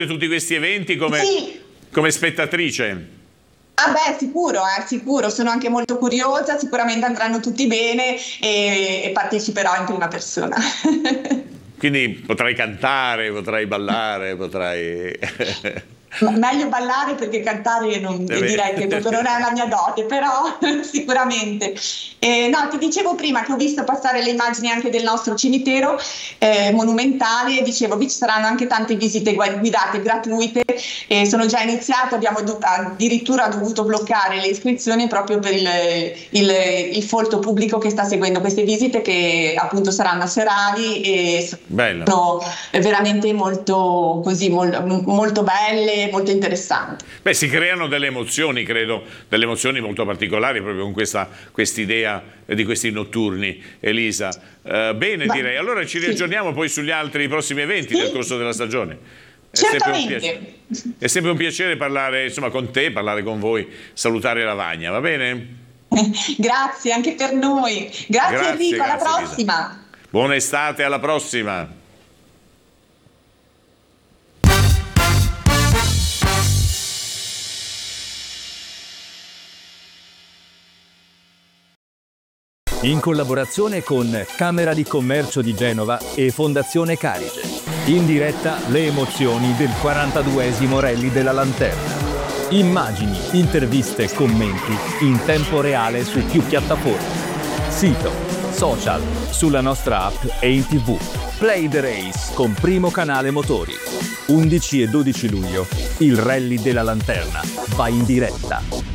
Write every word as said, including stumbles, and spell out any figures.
tutti questi eventi come, sì. come spettatrice? Ah beh, sicuro, eh, sicuro, sono anche molto curiosa, sicuramente andranno tutti bene e, e parteciperò in prima persona. Quindi potrai cantare, potrai ballare, potrai... Meglio ballare perché cantare non, direi che proprio non è la mia dote, però sicuramente. Eh, no, ti dicevo prima che ho visto passare le immagini anche del nostro cimitero eh, monumentale e dicevo che ci saranno anche tante visite guidate gratuite e sono già iniziate, abbiamo do- addirittura dovuto bloccare le iscrizioni proprio per il, il, il folto pubblico che sta seguendo queste visite che appunto saranno serali e Bello. sono veramente molto, così, mol- molto belle, molto interessante. Beh, si creano delle emozioni, credo, delle emozioni molto particolari proprio con questa quest'idea di questi notturni, Elisa. Uh, bene, Ma, direi. Allora ci riaggiorniamo sì. poi sugli altri prossimi eventi sì. nel corso della stagione. È Certamente. Sempre è sempre un piacere parlare insomma, con te, parlare con voi, salutare Lavagna, va bene? Grazie, anche per noi. Grazie, grazie Enrico, grazie, alla prossima. Elisa. Buona estate, alla prossima. In collaborazione con Camera di Commercio di Genova e Fondazione Carige. In diretta le emozioni del quarantaduesimo Rally della Lanterna. Immagini, interviste e commenti in tempo reale su più piattaforme. Sito, social, sulla nostra app e in tivù. Play the Race con Primo Canale Motori. undici e dodici luglio il Rally della Lanterna va in diretta.